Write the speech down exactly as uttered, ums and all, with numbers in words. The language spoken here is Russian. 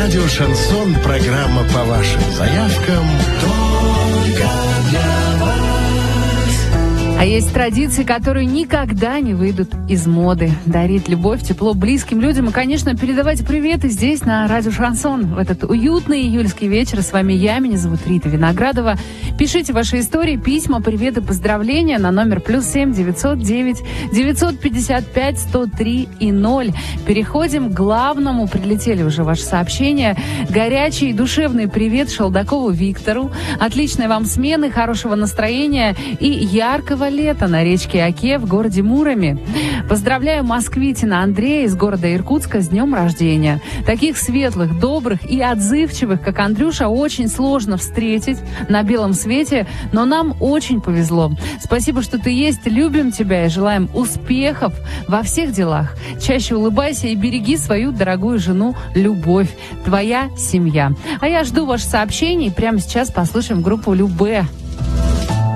Радио «Шансон», программа по вашим заявкам только для вас. А есть традиции, которые никогда не выйдут из моды. Дарить любовь, тепло близким людям и, конечно, передавать приветы здесь, на радио «Шансон». В этот уютный июльский вечер с вами я, меня зовут Рита Виноградова. Пишите ваши истории, письма, приветы, поздравления на номер плюс семь девятьсот девять девятьсот пятьдесят пять сто три и ноль. Переходим к главному. Прилетели уже ваши сообщения. Горячий душевный привет Шелдакову Виктору. Отличной вам смены, хорошего настроения и яркого лета на речке Оке в городе Муроме. Поздравляю москвитина Андрея из города Иркутска с днем рождения. Таких светлых, добрых и отзывчивых, как Андрюша, очень сложно встретить на белом свете, но нам очень повезло. Спасибо, что ты есть, любим тебя и желаем успехов во всех делах. Чаще улыбайся и береги свою дорогую жену Любовь. Твоя семья. А я жду ваши сообщения и прямо сейчас послушаем группу Любэ.